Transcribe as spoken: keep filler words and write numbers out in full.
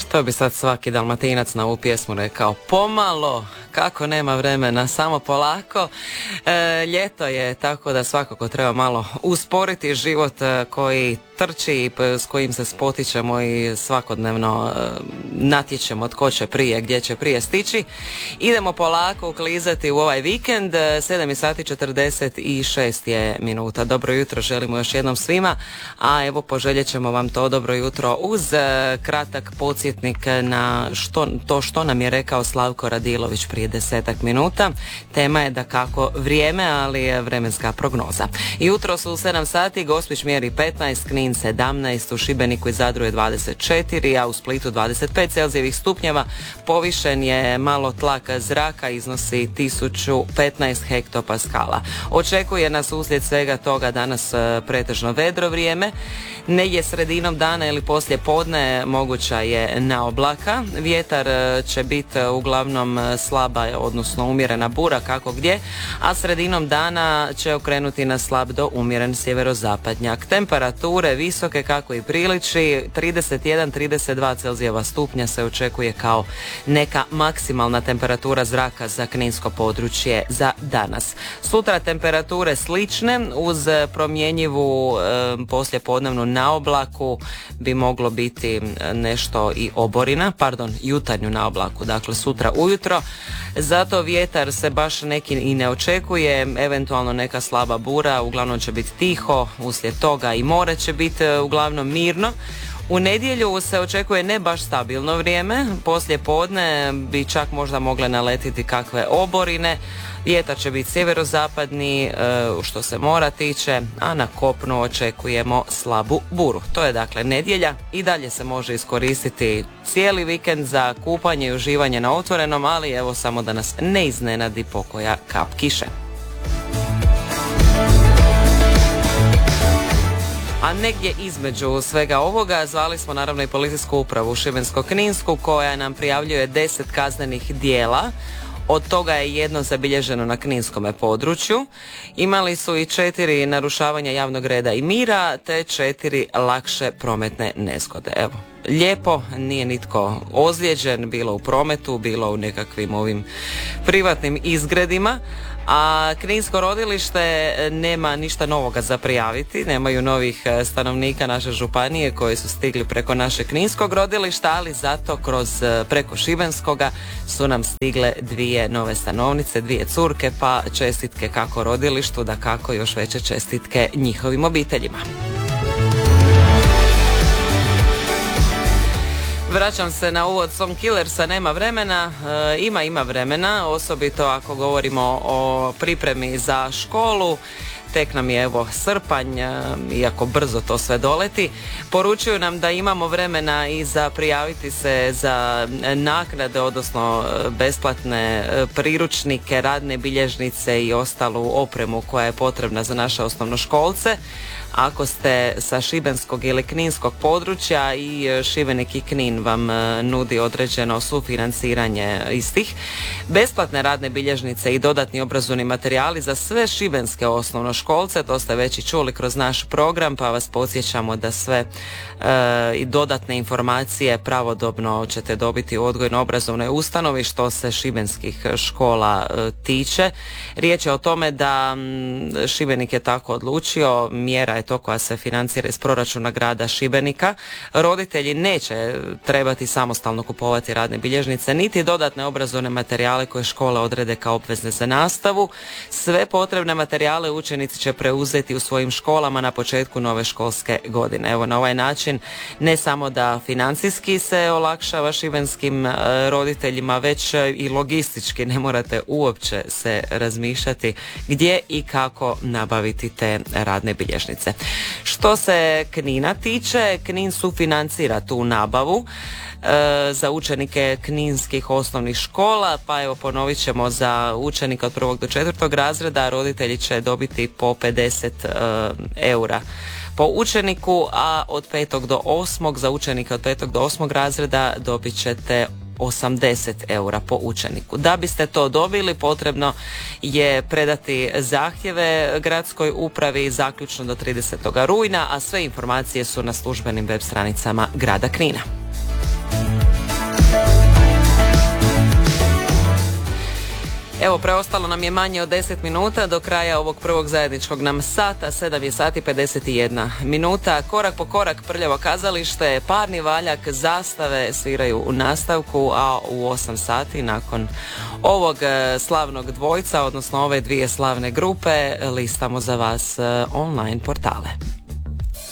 To bi sad svaki Dalmatinac na ovu pjesmu rekao. Pomalo, kako nema vremena, samo polako. E, ljeto je, tako da svakako treba malo usporiti život koji trči i s kojim se spotičemo i svakodnevno e, natječemo tko će prije, gdje će prije stići. Idemo polako uklizati u ovaj vikend. sedam sati četrdeset šest je minuta. Dobro jutro želimo još jednom svima, a evo poželjet ćemo vam to dobro jutro uz e, kratak podsjetnik na što, to što nam je rekao Slavko Radilović prije desetak minuta. Tema je dakako vrijeme, ali je vremenska prognoza. Jutro su u sedam sati, Gospić mjeri petnaest, Knin sedamnaest, u Šibeniku i Zadru je dvadeset četiri, a u Splitu dvadeset pet celzijevih stupnjeva. Povišen je malo tlak zraka, iznosi tisuću petnaest hektopaskala. Očekuje nas uslijed svega toga danas pretežno vedro vrijeme. Negdje sredinom dana ili poslije podne moguća je naoblaka. Vjetar će biti uglavnom slaba, odnosno umjerena bura kako gdje, a sredinom dana će okrenuti na slab do umjeren sjeverozapadnjak. Temperature visoke kako i priliči, trideset jedan do trideset dva celzijeva stupnja se očekuje kao neka maksimalna temperatura zraka za kninsko područje za danas. Sutra temperature slične, uz promjenjivu e, poslijepodnevnu naoblaku bi moglo biti nešto i oborina, pardon, jutarnju naoblaku, dakle sutra ujutro. Zato vjetar se baš neki i ne očekuje, eventualno neka slaba bura, uglavnom će biti tiho, uslijed toga i more će biti uglavnom mirno. U nedjelju se očekuje ne baš stabilno vrijeme, poslije podne bi čak možda mogle naletiti kakve oborine. Vjetar će biti sjeverozapadni što se mora tiče, a na kopnu očekujemo slabu buru. To je dakle nedjelja, i dalje se može iskoristiti cijeli vikend za kupanje i uživanje na otvorenom, ali evo samo da nas ne iznenadi pokoja kap kiše. A negdje između svega ovoga zvali smo naravno i policijsku upravu Šibensko-kninsku koja nam prijavljuje deset kaznenih djela. Od toga je jedno zabilježeno na kninskome području. Imali su i četiri narušavanja javnog reda i mira, te četiri lakše prometne nezgode. Evo, lijepo, nije nitko ozlijeđen, bilo u prometu, bilo u nekakvim ovim privatnim izgredima. A Kninsko rodilište nema ništa novoga za prijaviti, nemaju novih stanovnika naše županije koji su stigli preko našeg Kninskog rodilišta, ali zato kroz preko Šibenskoga su nam stigle dvije nove stanovnice, dvije curke, pa čestitke kako rodilištu, da kako još veće čestitke njihovim obiteljima. Vraćam se na uvod Song Killersa, nema vremena, e, ima ima vremena, osobito ako govorimo o pripremi za školu. Tek nam je evo srpanj, e, iako brzo to sve doleti. Poručuju nam da imamo vremena i za prijaviti se za naknade, odnosno besplatne priručnike, radne bilježnice i ostalu opremu koja je potrebna za naše osnovnoškolce. Ako ste sa šibenskog ili kninskog područja, i Šibenik i Knin vam nudi određeno sufinanciranje istih. Besplatne radne bilježnice i dodatni obrazovni materijali za sve šibenske osnovnoškolce, to ste već i čuli kroz naš program, pa vas podsjećamo da sve e, i dodatne informacije pravodobno ćete dobiti u odgojno-obrazovnoj ustanovi što se šibenskih škola e, tiče. Riječ je o tome da m, Šibenik je tako odlučio, mjera je to koja se financira iz proračuna grada Šibenika. Roditelji neće trebati samostalno kupovati radne bilježnice niti dodatne obrazovne materijale koje škole odrede kao obvezne za nastavu. Sve potrebne materijale učenici će preuzeti u svojim školama na početku nove školske godine. Evo, na ovaj način ne samo da financijski se olakšava šibenskim e, roditeljima, već i logistički ne morate uopće se razmišljati gdje i kako nabaviti te radne bilježnice. Što se Knina tiče, Knin sufinancira tu nabavu e, za učenike kninskih osnovnih škola, pa evo ponovit ćemo, za učenika od prvog do četvrtog razreda roditelji će dobiti po pedeset e, eura po učeniku, a od petog do osmog za učenike od petog do osmog razreda dobit ćete osamdeset eura po učeniku. Da biste to dobili, potrebno je predati zahtjeve gradskoj upravi zaključno do tridesetog rujna, a sve informacije su na službenim web stranicama grada Knina. Evo, preostalo nam je manje od deset minuta do kraja ovog prvog zajedničkog nam sata. sedam je sati pedeset jedna minuta. Korak po korak prljavo kazalište, parni valjak, zastave sviraju u nastavku, a u osam sati nakon ovog slavnog dvojca, odnosno ove dvije slavne grupe, listamo za vas online portale.